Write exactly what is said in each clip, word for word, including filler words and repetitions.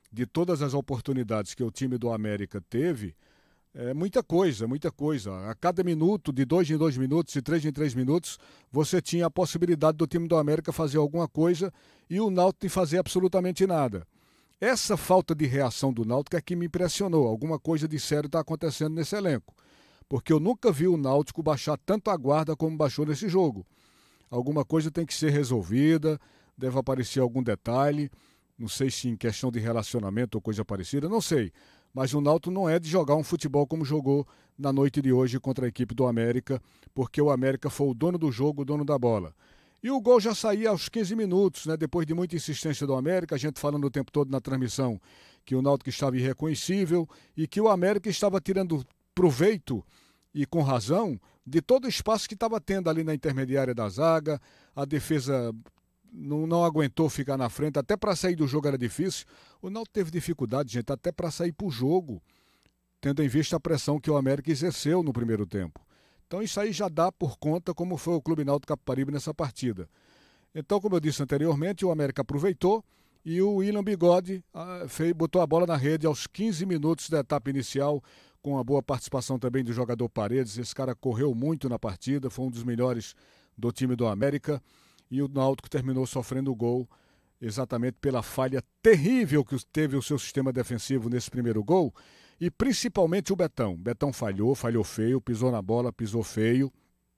de todas as oportunidades que o time do América teve, é muita coisa, muita coisa. A cada minuto, de dois em dois minutos, de três em três minutos, você tinha a possibilidade do time do América fazer alguma coisa e o Náutico de fazer absolutamente nada. Essa falta de reação do Náutico é que me impressionou. Alguma coisa de sério está acontecendo nesse elenco. Porque eu nunca vi o Náutico baixar tanto a guarda como baixou nesse jogo. Alguma coisa tem que ser resolvida, deve aparecer algum detalhe, não sei se em questão de relacionamento ou coisa parecida, não sei. Mas o Náutico não é de jogar um futebol como jogou na noite de hoje contra a equipe do América, porque o América foi o dono do jogo, o dono da bola. E o gol já saía aos quinze minutos, né? Depois de muita insistência do América, a gente falando o tempo todo na transmissão que o Náutico estava irreconhecível e que o América estava tirando proveito, e com razão, de todo o espaço que estava tendo ali na intermediária da zaga. A defesa não, não aguentou ficar na frente, até para sair do jogo era difícil. O Náutico teve dificuldade, gente, até para sair para o jogo, tendo em vista a pressão que o América exerceu no primeiro tempo. Então isso aí já dá por conta como foi o Clube Náutico Capibaribe nessa partida. Então, como eu disse anteriormente, o América aproveitou e o William Bigode ah, fez, botou a bola na rede aos quinze minutos da etapa inicial, com a boa participação também do jogador Paredes. Esse cara correu muito na partida, foi um dos melhores do time do América, e o Náutico terminou sofrendo o gol exatamente pela falha terrível que teve o seu sistema defensivo nesse primeiro gol, e principalmente o Betão. Betão falhou, falhou feio, pisou na bola, pisou feio,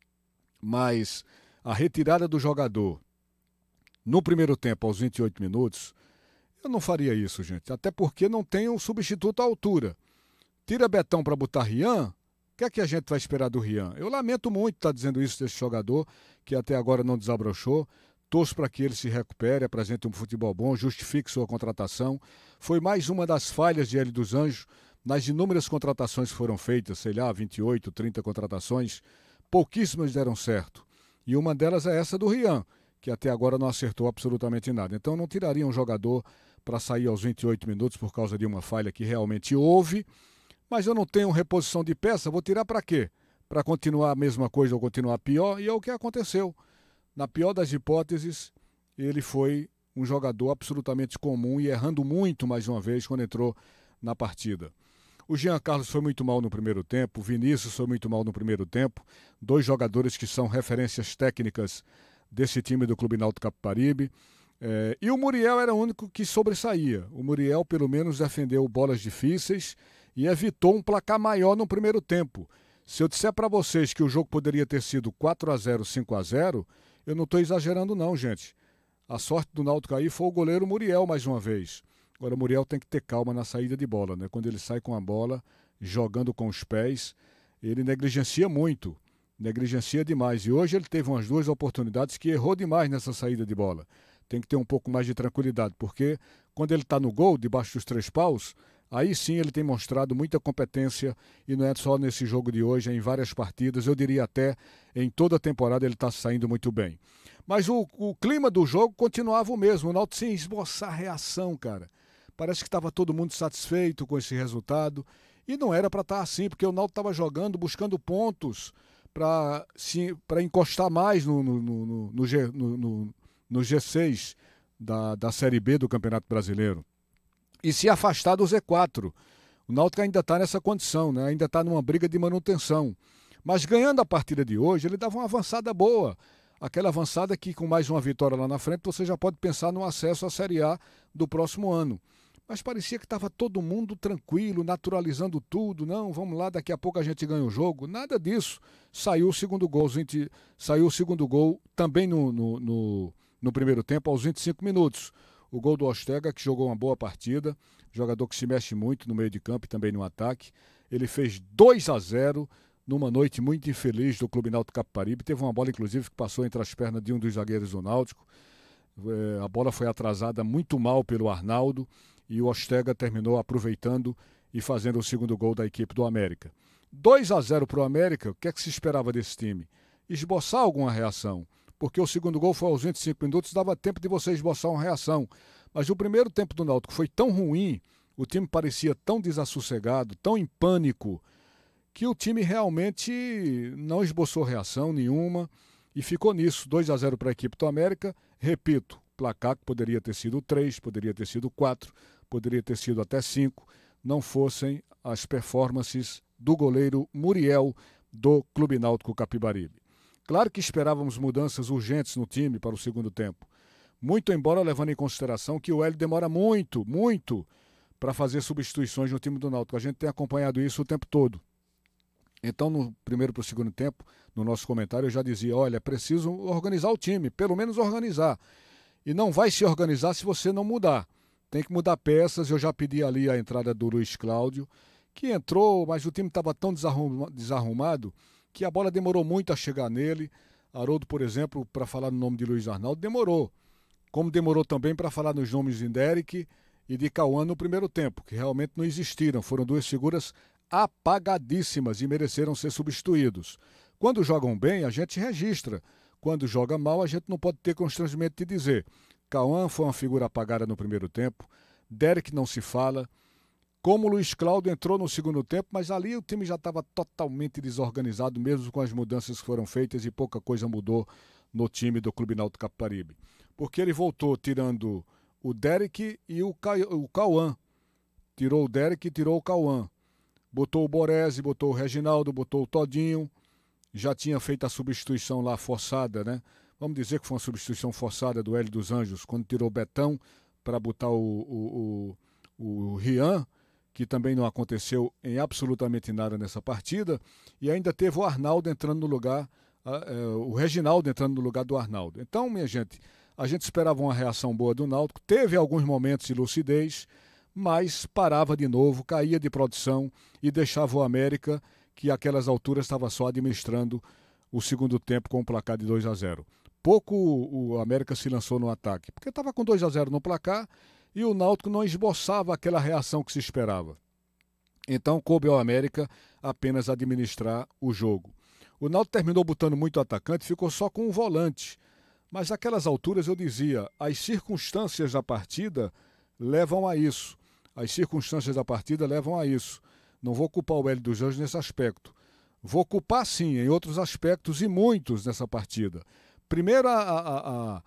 mas a retirada do jogador no primeiro tempo, aos vinte e oito minutos, eu não faria isso, gente, até porque não tem um substituto à altura. Tira Betão para botar Rian, o que é que a gente vai esperar do Rian? Eu lamento muito estar dizendo isso desse jogador, que até agora não desabrochou. Torço para que ele se recupere, apresente um futebol bom, justifique sua contratação. Foi mais uma das falhas de Hélio dos Anjos, nas inúmeras contratações que foram feitas, sei lá, vinte e oito, trinta contratações, pouquíssimas deram certo. E uma delas é essa do Rian, que até agora não acertou absolutamente nada. Então não tiraria um jogador para sair aos vinte e oito minutos por causa de uma falha que realmente houve. Mas eu não tenho reposição de peça, vou tirar para quê? Para continuar a mesma coisa ou continuar pior? E é o que aconteceu. Na pior das hipóteses, ele foi um jogador absolutamente comum e errando muito mais uma vez quando entrou na partida. O Jean Carlos foi muito mal no primeiro tempo, o Vinícius foi muito mal no primeiro tempo, dois jogadores que são referências técnicas desse time do Clube Náutico Capibaribe. É, e o Muriel era o único que sobressaía. O Muriel, pelo menos, defendeu bolas difíceis e evitou um placar maior no primeiro tempo. Se eu disser para vocês que o jogo poderia ter sido quatro a zero, cinco a zero, eu não estou exagerando não, gente. A sorte do Náutico aí foi o goleiro Muriel mais uma vez. Agora o Muriel tem que ter calma na saída de bola, né? Quando ele sai com a bola, jogando com os pés, ele negligencia muito, negligencia demais. E hoje ele teve umas duas oportunidades que errou demais nessa saída de bola. Tem que ter um pouco mais de tranquilidade, porque quando ele está no gol, debaixo dos três paus, aí sim ele tem mostrado muita competência, e não é só nesse jogo de hoje, é em várias partidas, eu diria até em toda a temporada ele está saindo muito bem. Mas o, o clima do jogo continuava o mesmo, o Náutico sem esboçar reação, cara. Parece que estava todo mundo satisfeito com esse resultado, e não era para estar assim, porque o Náutico estava jogando, buscando pontos para encostar mais no, no, no, no, no, G, no, no, no G seis da, da Série B do Campeonato Brasileiro. E se afastar do Z quatro. O Náutico ainda está nessa condição, né? Ainda está numa briga de manutenção. Mas ganhando a partida de hoje, ele dava uma avançada boa. Aquela avançada que, com mais uma vitória lá na frente, você já pode pensar no acesso à Série A do próximo ano. Mas parecia que estava todo mundo tranquilo, naturalizando tudo. Não, vamos lá, daqui a pouco a gente ganha o jogo. Nada disso. Saiu o segundo gol, gente, saiu o segundo gol também no, no, no, no primeiro tempo, aos vinte e cinco minutos. O gol do Ostega, que jogou uma boa partida, jogador que se mexe muito no meio de campo e também no ataque. Ele fez dois a zero numa noite muito infeliz do Clube Náutico Capibaribe. Teve uma bola, inclusive, que passou entre as pernas de um dos zagueiros do Náutico. É, a bola foi atrasada muito mal pelo Arnaldo e o Ostega terminou aproveitando e fazendo o segundo gol da equipe do América. dois a zero para o América, o que é que se esperava desse time? Esboçar alguma reação. Porque o segundo gol foi aos vinte e cinco minutos, dava tempo de você esboçar uma reação. Mas o primeiro tempo do Náutico foi tão ruim, o time parecia tão desassossegado, tão em pânico, que o time realmente não esboçou reação nenhuma e ficou nisso, dois a zero para a equipe do América. Repito, placar que poderia ter sido três, poderia ter sido quatro, poderia ter sido até cinco, não fossem as performances do goleiro Muriel do Clube Náutico Capibaribe. Claro que esperávamos mudanças urgentes no time para o segundo tempo. Muito embora levando em consideração que o Hélio demora muito, muito para fazer substituições no time do Náutico. A gente tem acompanhado isso o tempo todo. Então, no primeiro para o segundo tempo, no nosso comentário, eu já dizia, olha, é preciso organizar o time, pelo menos organizar. E não vai se organizar se você não mudar. Tem que mudar peças. Eu já pedi ali a entrada do Luiz Cláudio, que entrou, mas o time estava tão desarrumado que a bola demorou muito a chegar nele. Haroldo, por exemplo, para falar no nome de Luiz Arnaldo, demorou. Como demorou também para falar nos nomes de Derek e de Cauã no primeiro tempo, que realmente não existiram. Foram duas figuras apagadíssimas e mereceram ser substituídos. Quando jogam bem, a gente registra. Quando joga mal, a gente não pode ter constrangimento de dizer. Cauã foi uma figura apagada no primeiro tempo. Derek não se fala. Como o Luiz Cláudio entrou no segundo tempo, mas ali o time já estava totalmente desorganizado, mesmo com as mudanças que foram feitas, e pouca coisa mudou no time do Clube Náutico Capibaribe. Porque ele voltou tirando o Derek e o, Ca... o Cauã. Tirou o Derek e tirou o Cauã. Botou o Boresi, botou o Reginaldo, botou o Todinho. Já tinha feito a substituição lá forçada, né? Vamos dizer que foi uma substituição forçada do Hélio dos Anjos, quando tirou o Betão para botar o, o, o, o Rian, que também não aconteceu em absolutamente nada nessa partida. E ainda teve o Arnaldo entrando no lugar, uh, uh, o Reginaldo entrando no lugar do Arnaldo. Então, minha gente, a gente esperava uma reação boa do Náutico. Teve alguns momentos de lucidez, mas parava de novo, caía de produção e deixava o América, que àquelas alturas estava só administrando o segundo tempo com o placar de dois a zero. Pouco o América se lançou no ataque, porque estava com dois a zero no placar e o Náutico não esboçava aquela reação que se esperava. Então coube ao América apenas administrar o jogo. O Náutico terminou botando muito atacante, ficou só com um volante. Mas naquelas alturas eu dizia, as circunstâncias da partida levam a isso. As circunstâncias da partida levam a isso. Não vou culpar o Hélio dos Anjos nesse aspecto. Vou culpar sim em outros aspectos e muitos nessa partida. Primeiro, a, a, a,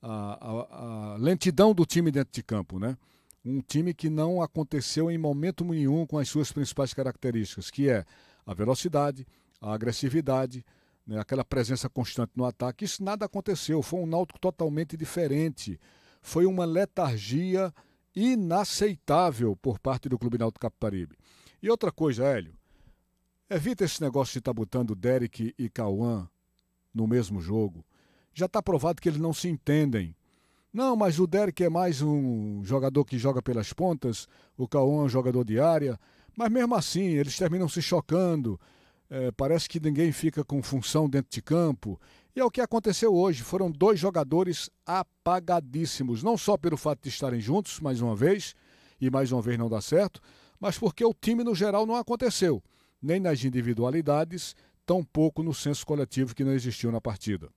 a, a lentidão do time dentro de campo, né? Um time que não aconteceu em momento nenhum com as suas principais características, que é a velocidade, a agressividade, né? Aquela presença constante no ataque. Isso nada aconteceu. Foi um Náutico totalmente diferente. Foi uma letargia inaceitável por parte do Clube Náutico Capibaribe. E outra coisa, Hélio, evita esse negócio de estar botando Derek e Cauã no mesmo jogo. Já está provado que eles não se entendem. Não, mas o Derek é mais um jogador que joga pelas pontas, o Cauã é um jogador de área, mas mesmo assim eles terminam se chocando, é, parece que ninguém fica com função dentro de campo. E é o que aconteceu hoje, foram dois jogadores apagadíssimos, não só pelo fato de estarem juntos mais uma vez, e mais uma vez não dá certo, mas porque o time no geral não aconteceu, nem nas individualidades, tampouco no senso coletivo que não existiu na partida.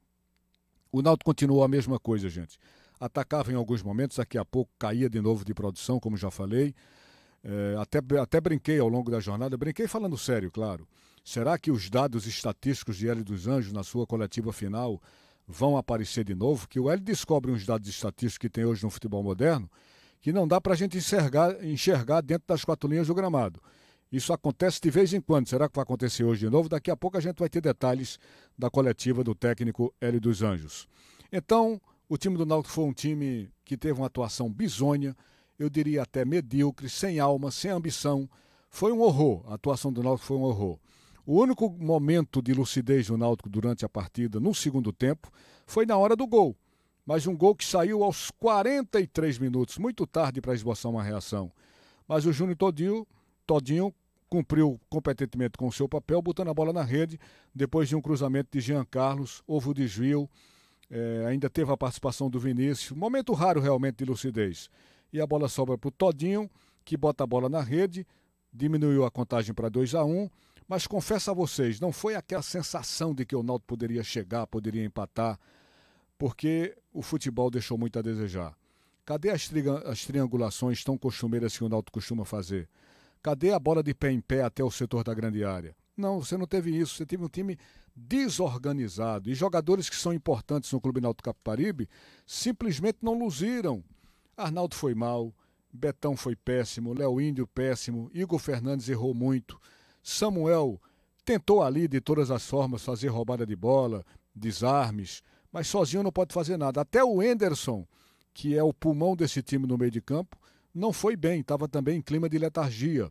O Náutico continuou a mesma coisa, gente. Atacava em alguns momentos, daqui a pouco caía de novo de produção, como já falei. É, até, até brinquei ao longo da jornada, brinquei falando sério, claro. Será que os dados estatísticos de Hélio dos Anjos na sua coletiva final vão aparecer de novo? Que o Hélio descobre uns dados estatísticos que tem hoje no futebol moderno que não dá para a gente enxergar, enxergar dentro das quatro linhas do gramado. Isso acontece de vez em quando. Será que vai acontecer hoje de novo? Daqui a pouco a gente vai ter detalhes da coletiva do técnico Hélio dos Anjos. Então, o time do Náutico foi um time que teve uma atuação bizonha, eu diria até medíocre, sem alma, sem ambição. Foi um horror. A atuação do Náutico foi um horror. O único momento de lucidez do Náutico durante a partida, no segundo tempo, foi na hora do gol. Mas um gol que saiu aos quarenta e três minutos, muito tarde para esboçar uma reação. Mas o Júnior Todinho, Todinho cumpriu competentemente com o seu papel, botando a bola na rede, depois de um cruzamento de Jean Carlos, houve o desvio, é, ainda teve a participação do Vinícius, momento raro realmente de lucidez. E a bola sobra para o Todinho, que bota a bola na rede, diminuiu a contagem para dois a um, mas confesso a vocês, não foi aquela sensação de que o Náutico poderia chegar, poderia empatar, porque o futebol deixou muito a desejar. Cadê as, tri as triangulações tão costumeiras que o Náutico costuma fazer? Cadê a bola de pé em pé até o setor da grande área? Não, você não teve isso. Você teve um time desorganizado. E jogadores que são importantes no Clube Náutico Capibaribe simplesmente não luziram. Arnaldo foi mal, Betão foi péssimo, Léo Índio péssimo, Igor Fernandes errou muito, Samuel tentou ali de todas as formas fazer roubada de bola, desarmes, mas sozinho não pode fazer nada. Até o Henderson, que é o pulmão desse time no meio de campo, não foi bem, estava também em clima de letargia.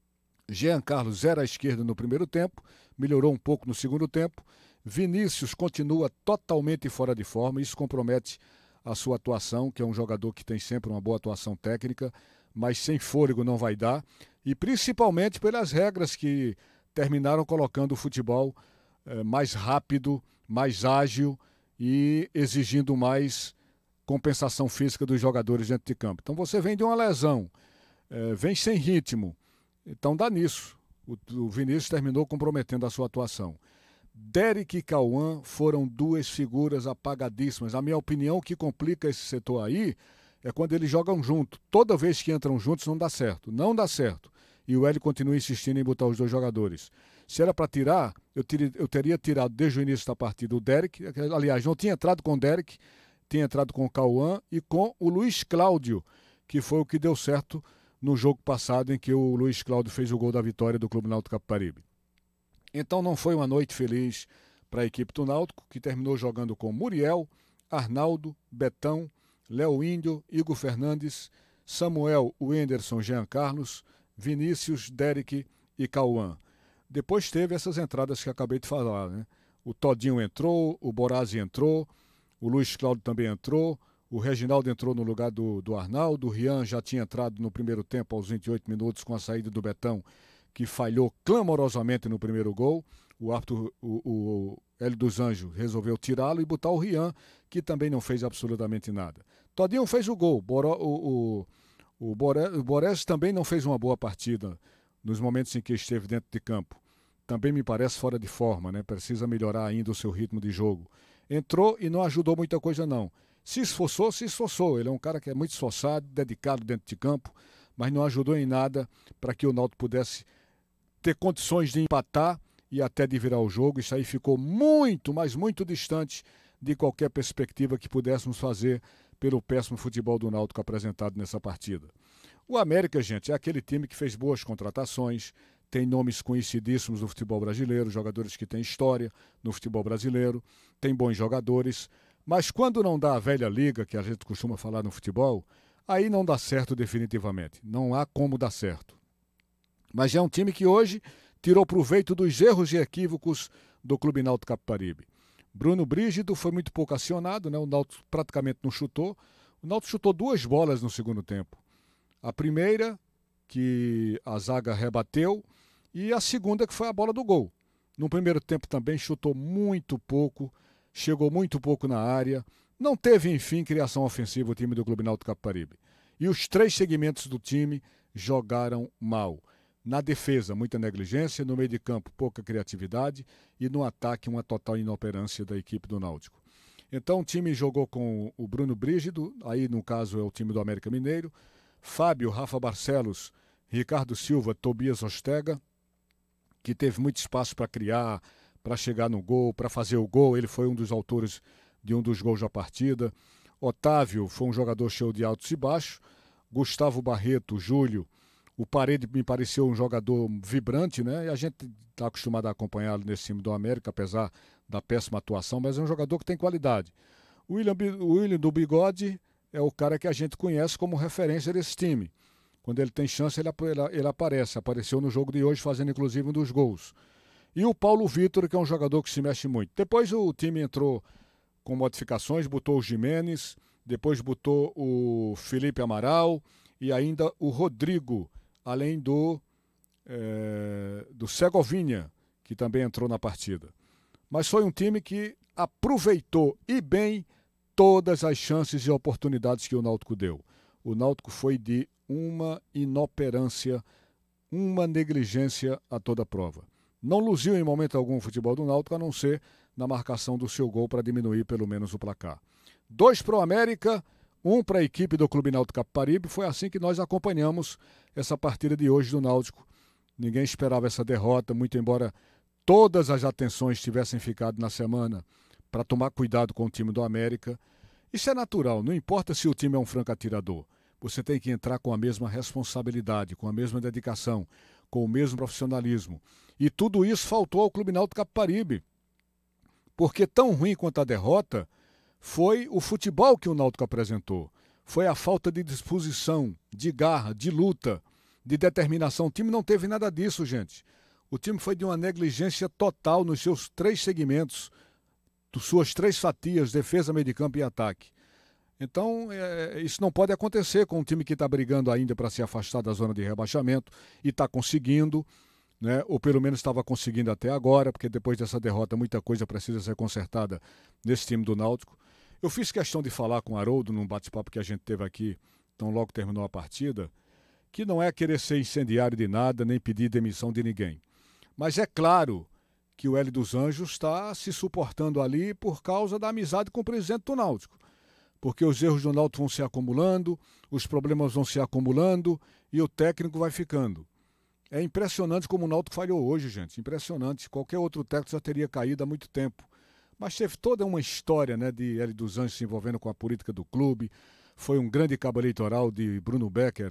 Jean Carlos zero à esquerda no primeiro tempo, melhorou um pouco no segundo tempo. Vinícius continua totalmente fora de forma, isso compromete a sua atuação, que é um jogador que tem sempre uma boa atuação técnica, mas sem fôlego não vai dar, e principalmente pelas regras que terminaram colocando o futebol eh, mais rápido, mais ágil e exigindo mais compensação física dos jogadores dentro de campo. Então você vem de uma lesão, eh, vem sem ritmo, então dá nisso. O, o Vinícius terminou comprometendo a sua atuação. Derek e Cauã foram duas figuras apagadíssimas. Na minha opinião, o que complica esse setor aí é quando eles jogam junto. Toda vez que entram juntos não dá certo. Não dá certo. E o Hélio continua insistindo em botar os dois jogadores. Se era para tirar, eu, tir, eu teria tirado desde o início da partida o Derek. Aliás, não tinha entrado com o Derek, tinha entrado com o Cauã e com o Luiz Cláudio, que foi o que deu certo no jogo passado em que o Luiz Cláudio fez o gol da vitória do Clube Náutico Capibaribe. Então não foi uma noite feliz para a equipe do Náutico, que terminou jogando com Muriel, Arnaldo, Betão, Léo Índio, Igor Fernandes, Samuel, Wenderson, Jean Carlos, Vinícius, Derek e Cauã. Depois teve essas entradas que acabei de falar, né? O Todinho entrou, o Borazzi entrou, o Luiz Cláudio também entrou, o Reginaldo entrou no lugar do, do Arnaldo, o Rian já tinha entrado no primeiro tempo aos vinte e oito minutos com a saída do Betão, que falhou clamorosamente no primeiro gol. O árbitro, o, o Hélio dos Anjos, resolveu tirá-lo e botar o Rian, que também não fez absolutamente nada. Todinho fez o gol. Boró, o, o, o, Boré, o Borés também não fez uma boa partida nos momentos em que esteve dentro de campo. Também me parece fora de forma, né? Precisa melhorar ainda o seu ritmo de jogo. Entrou e não ajudou muita coisa, não. Se esforçou, se esforçou. Ele é um cara que é muito esforçado, dedicado dentro de campo, mas não ajudou em nada para que o Náutico pudesse ter condições de empatar e até de virar o jogo. Isso aí ficou muito, mas muito distante de qualquer perspectiva que pudéssemos fazer pelo péssimo futebol do Náutico apresentado nessa partida. O América, gente, é aquele time que fez boas contratações, tem nomes conhecidíssimos no futebol brasileiro, jogadores que têm história no futebol brasileiro, tem bons jogadores, mas quando não dá a velha liga, que a gente costuma falar no futebol, aí não dá certo definitivamente, não há como dar certo. Mas é um time que hoje tirou proveito dos erros e equívocos do Clube Náutico Capibaribe. Bruno Brígido foi muito pouco acionado, né? O Náutico praticamente não chutou. O Náutico chutou duas bolas no segundo tempo. A primeira, que a zaga rebateu, e a segunda, que foi a bola do gol. No primeiro tempo também chutou muito pouco, chegou muito pouco na área. Não teve, enfim, criação ofensiva o time do Clube Náutico Capibaribe. E os três segmentos do time jogaram mal. Na defesa, muita negligência, no meio de campo, pouca criatividade e no ataque, uma total inoperância da equipe do Náutico. Então o time jogou com o Bruno Brígido, aí no caso é o time do América Mineiro, Fábio, Rafa Barcelos, Ricardo Silva, Tobias Ostega, que teve muito espaço para criar, para chegar no gol, para fazer o gol. Ele foi um dos autores de um dos gols da partida. Otávio foi um jogador cheio de altos e baixos. Gustavo Barreto, Júlio, o Parede me pareceu um jogador vibrante, né? E a gente está acostumado a acompanhá-lo nesse time do América, apesar da péssima atuação, mas é um jogador que tem qualidade. O William, o William do Bigode é o cara que a gente conhece como referência desse time. Quando ele tem chance, ele, ele, ele aparece. Apareceu no jogo de hoje, fazendo inclusive um dos gols. E o Paulo Vitor, que é um jogador que se mexe muito. Depois o time entrou com modificações, botou o Jimenez, depois botou o Felipe Amaral e ainda o Rodrigo, além do, é, do Segovinha, que também entrou na partida. Mas foi um time que aproveitou e bem todas as chances e oportunidades que o Náutico deu. O Náutico foi de uma inoperância, uma negligência a toda prova. Não luziu em momento algum o futebol do Náutico, a não ser na marcação do seu gol para diminuir pelo menos o placar. Dois para o América, um para a equipe do Clube Náutico Capibaribe. Foi assim que nós acompanhamos essa partida de hoje do Náutico. Ninguém esperava essa derrota, muito embora todas as atenções tivessem ficado na semana para tomar cuidado com o time do América. Isso é natural, não importa se o time é um franco atirador. você tem que entrar com a mesma responsabilidade, com a mesma dedicação, com o mesmo profissionalismo. E tudo isso faltou ao Clube Náutico Capibaribe. Porque tão ruim quanto a derrota foi o futebol que o Náutico apresentou. Foi a falta de disposição, de garra, de luta, de determinação. O time não teve nada disso, gente. O time foi de uma negligência total nos seus três segmentos, suas três fatias, defesa, meio de campo e ataque. Então, é, isso não pode acontecer com um time que está brigando ainda para se afastar da zona de rebaixamento e está conseguindo, né? Ou pelo menos estava conseguindo até agora, porque depois dessa derrota muita coisa precisa ser consertada nesse time do Náutico. Eu fiz questão de falar com o Haroldo num bate-papo que a gente teve aqui, então logo terminou a partida, que não é querer ser incendiário de nada, nem pedir demissão de ninguém. Mas é claro que o Hélio dos Anjos está se suportando ali por causa da amizade com o presidente do Náutico. Porque os erros do Náutico vão se acumulando, os problemas vão se acumulando e o técnico vai ficando. É impressionante como o Náutico falhou hoje, gente. Impressionante. Qualquer outro técnico já teria caído há muito tempo. Mas teve toda uma história, né, de Hélio dos Anjos se envolvendo com a política do clube. Foi um grande cabo eleitoral de Bruno Becker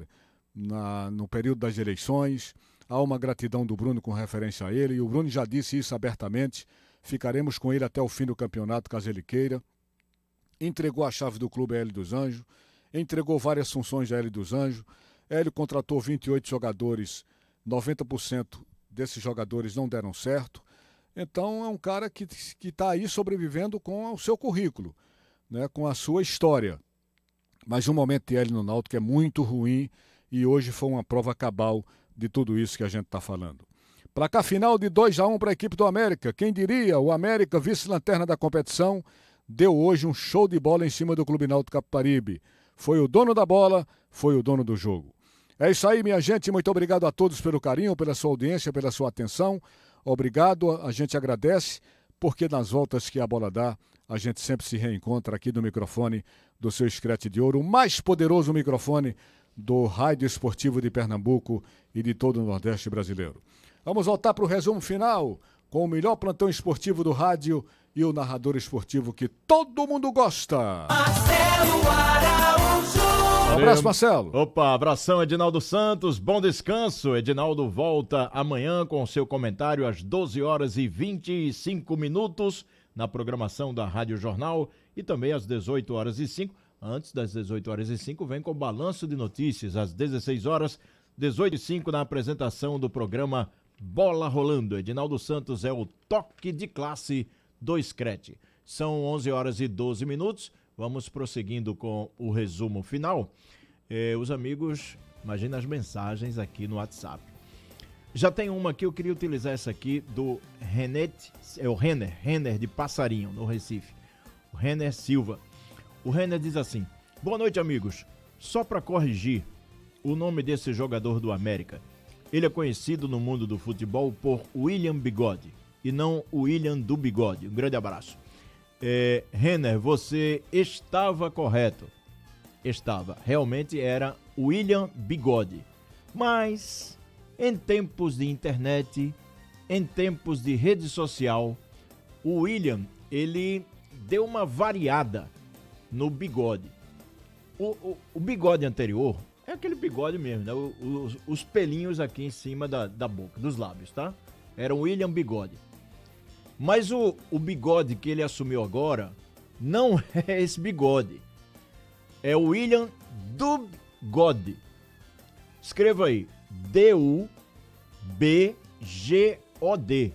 na, no período das eleições. Há uma gratidão do Bruno com referência a ele. E o Bruno já disse isso abertamente. Ficaremos com ele até o fim do campeonato, caso ele queira. Entregou a chave do clube a Hélio dos Anjos. Entregou várias funções a Hélio dos Anjos. Hélio contratou vinte e oito jogadores. noventa por cento desses jogadores não deram certo. Então é um cara que está aí sobrevivendo com o seu currículo, né, com a sua história. Mas o momento de Hélio no Náutico é muito ruim e hoje foi uma prova cabal de tudo isso que a gente está falando. Placar final de dois a um para a equipe do América. Quem diria, o América, vice-lanterna da competição, deu hoje um show de bola em cima do Clube Náutico Capibaribe. Foi o dono da bola, foi o dono do jogo. É isso aí, minha gente. Muito obrigado a todos pelo carinho, pela sua audiência, pela sua atenção. Obrigado, a gente agradece, porque nas voltas que a bola dá, a gente sempre se reencontra aqui no microfone do seu Screte de Ouro, o mais poderoso microfone do Rádio Esportivo de Pernambuco e de todo o Nordeste brasileiro. Vamos voltar para o resumo final, com o melhor plantão esportivo do rádio e o narrador esportivo que todo mundo gosta. Marcelo Araújo. Um abraço, Marcelo. Opa, abração, Edinaldo Santos. Bom descanso. Edinaldo volta amanhã com seu comentário às doze horas e vinte e cinco minutos na programação da Rádio Jornal e também às dezoito horas e cinco. Antes das dezoito horas e cinco, vem com o balanço de notícias às dezesseis horas, dezoito e cinco na apresentação do programa Bola Rolando. Edinaldo Santos é o toque de classe do Screte. São onze horas e doze minutos. Vamos prosseguindo com o resumo final. Eh, os amigos, imagina as mensagens aqui no WhatsApp. Já tem uma aqui, eu queria utilizar essa aqui do Renete, é o Renner, Renner de Passarinho, no Recife. O Renner Silva. O Renner diz assim: boa noite, amigos. Só para corrigir o nome desse jogador do América. Ele é conhecido no mundo do futebol por William Bigode e não William do Bigode. Um grande abraço. É, Renner, você estava correto. Estava. Realmente era William Bigode. Mas, em tempos de internet, em tempos de rede social, o William, ele deu uma variada no bigode. O, o, o bigode anterior é aquele bigode mesmo, né? O, os, os pelinhos aqui em cima da, da boca, dos lábios, tá? Era o William Bigode. Mas o, o bigode que ele assumiu agora não é esse bigode. É o William Dubgode. Escreva aí. D U B G O D.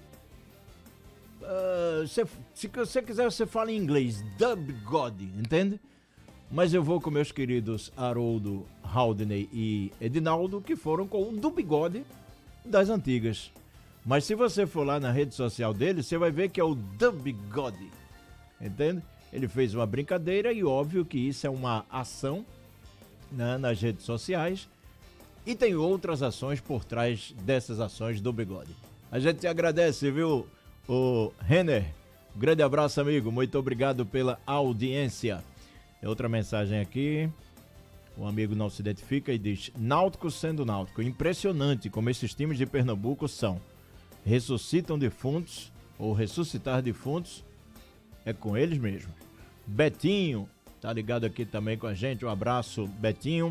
Uh, se, se você quiser, você fala em inglês. Dubgode, entende? Mas eu vou com meus queridos Haroldo, Haldney e Edinaldo, que foram com o do bigode das antigas. Mas se você for lá na rede social dele, você vai ver que é o The Bigode, entende? Ele fez uma brincadeira e óbvio que isso é uma ação, né, nas redes sociais e tem outras ações por trás dessas ações do Bigode. A gente te agradece, viu, o Renner? Um grande abraço, amigo. Muito obrigado pela audiência. Outra mensagem aqui. O amigo não se identifica e diz: Náutico sendo Náutico. Impressionante como esses times de Pernambuco são. Ressuscitam defuntos, ou ressuscitar defuntos, é com eles mesmo. Betinho, tá ligado aqui também com a gente, um abraço, Betinho.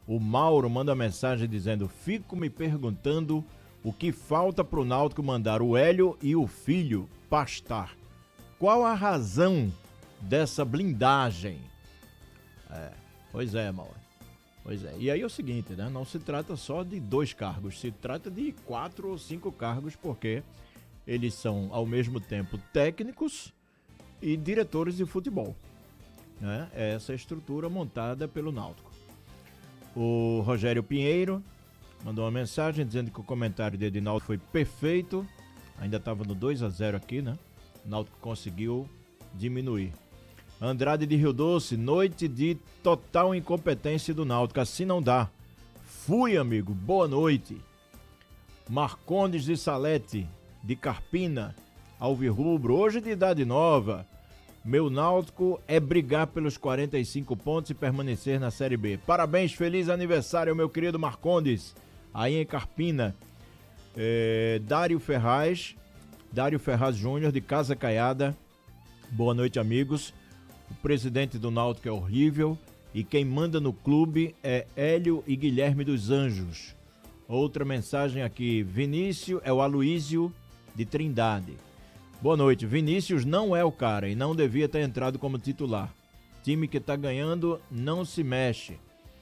O Mauro manda mensagem dizendo: fico me perguntando o que falta pro Náutico mandar o Hélio e o filho pastar. Qual a razão dessa blindagem? É, pois é, Mauro. Pois é. E aí é o seguinte, né? Não se trata só de dois cargos, se trata de quatro ou cinco cargos, porque eles são, ao mesmo tempo, técnicos e diretores de futebol. Né? É essa estrutura montada pelo Náutico. O Rogério Pinheiro mandou uma mensagem dizendo que o comentário de Edinaldo foi perfeito. Ainda estava no dois a zero aqui, né? O Náutico conseguiu diminuir. Andrade de Rio Doce, noite de total incompetência do Náutico, assim não dá. Fui, amigo, boa noite. Marcondes de Salete, de Carpina, alvirrubro, hoje de idade nova. Meu Náutico é brigar pelos quarenta e cinco pontos e permanecer na Série B. Parabéns, feliz aniversário, meu querido Marcondes, aí em Carpina. É, Dário Ferraz, Dário Ferraz Júnior, de Casa Caiada. Boa noite, amigos. O presidente do Náutico é horrível e quem manda no clube é Hélio e Guilherme dos Anjos. Outra mensagem aqui, Vinícius é o Aloísio de Trindade. Boa noite, Vinícius não é o cara e não devia ter entrado como titular. Time que tá ganhando não se mexe.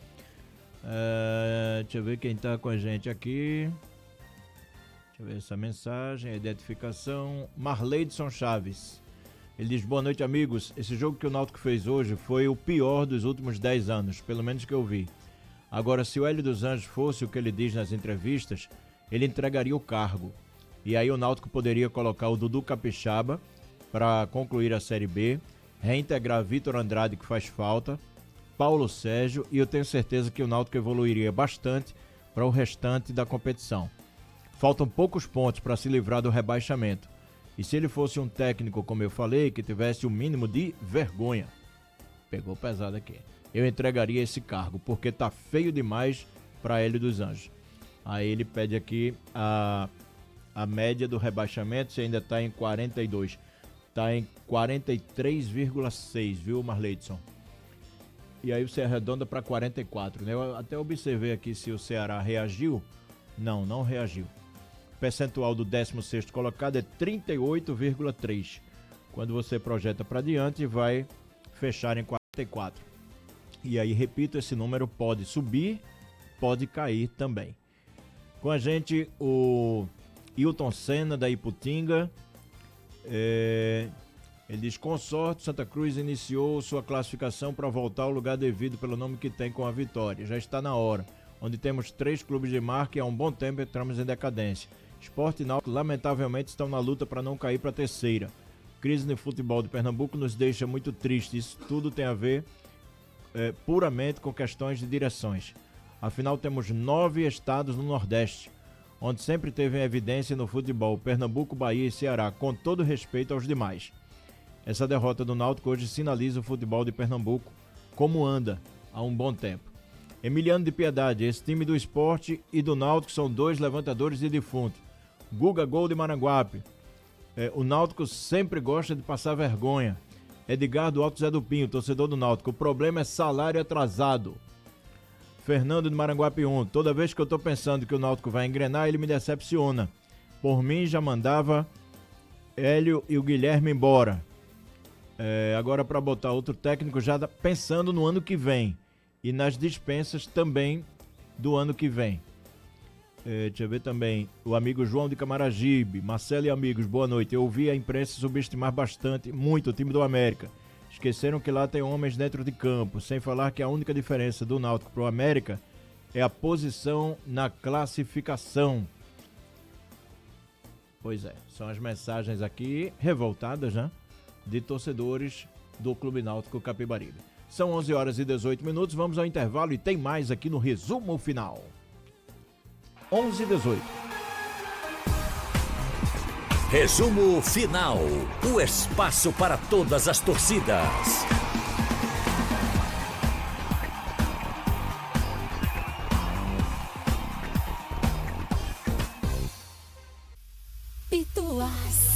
Uh, deixa eu ver quem tá com a gente aqui. Deixa eu ver essa mensagem, a identificação. Marleidson Chaves. Ele diz: boa noite, amigos. Esse jogo que o Náutico fez hoje foi o pior dos últimos dez anos, pelo menos que eu vi. Agora, se o Hélio dos Anjos fosse o que ele diz nas entrevistas, ele entregaria o cargo. E aí o Náutico poderia colocar o Dudu Capixaba para concluir a Série B, reintegrar Vitor Andrade, que faz falta, Paulo Sérgio, e eu tenho certeza que o Náutico evoluiria bastante para o restante da competição. Faltam poucos pontos para se livrar do rebaixamento. E se ele fosse um técnico, como eu falei, que tivesse o mínimo de vergonha, pegou pesado aqui, eu entregaria esse cargo, porque tá feio demais para Hélio dos Anjos. Aí ele pede aqui a, a média do rebaixamento, se ainda está em quarenta e dois. Está em quarenta e três vírgula seis, viu, Marleidson? E aí você arredonda para quarenta e quatro, né? Eu até observei aqui se o Ceará reagiu. Não, não reagiu. O percentual do décimo sexto colocado é trinta e oito vírgula três. Quando você projeta para diante, vai fechar em quarenta e quatro. E aí, repito, esse número pode subir, pode cair também. Com a gente, o Hilton Senna, da Iputinga. É... Ele diz: com sorte, Santa Cruz iniciou sua classificação para voltar ao lugar devido pelo nome que tem com a Vitória. Já está na hora. Onde temos três clubes de marca e há um bom tempo entramos em decadência. Sport e Náutico, lamentavelmente, estão na luta para não cair para a terceira. Crise no futebol de Pernambuco nos deixa muito tristes. Isso tudo tem a ver é, puramente com questões de direções. Afinal, temos nove estados no Nordeste, onde sempre teve em evidência no futebol: Pernambuco, Bahia e Ceará, com todo respeito aos demais. Essa derrota do Náutico hoje sinaliza o futebol de Pernambuco como anda há um bom tempo. Emiliano de Piedade, esse time do Sport e do Náutico são dois levantadores de defunto. Guga Gol de Maranguape. É, o Náutico sempre gosta de passar vergonha. Edgar do Alto Zé do Pinho, torcedor do Náutico. O problema é salário atrasado. Fernando de Maranguape um. Toda vez que eu tô pensando que o Náutico vai engrenar, ele me decepciona. Por mim, já mandava Hélio e o Guilherme embora. É, agora, para botar outro técnico, já pensando no ano que vem. E nas dispensas também do ano que vem. É, deixa eu ver também. O amigo João de Camaragibe. Marcelo e amigos, boa noite. Eu ouvi a imprensa subestimar bastante, muito o time do América. Esqueceram que lá tem homens dentro de campo. Sem falar que a única diferença do Náutico pro América é a posição na classificação. Pois é, são as mensagens aqui revoltadas, né? De torcedores do Clube Náutico Capibaribe. São onze horas e dezoito minutos, vamos ao intervalo e tem mais aqui no resumo final. onze e dezoito. Resumo final, o espaço para todas as torcidas.